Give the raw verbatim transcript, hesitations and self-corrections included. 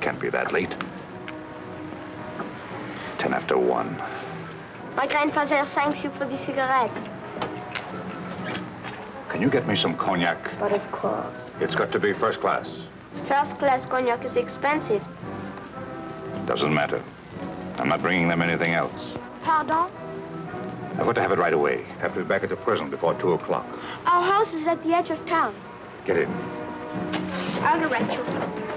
can't be that late. Ten after one. My grandfather thanks you for the cigarettes. Can you get me some cognac? But of course. It's got to be first class. First class cognac is expensive. Doesn't matter. I'm not bringing them anything else. Pardon? I've got to have it right away. Have to be back at the prison before two o'clock. Our house is at the edge of town. Get in. I'll direct you.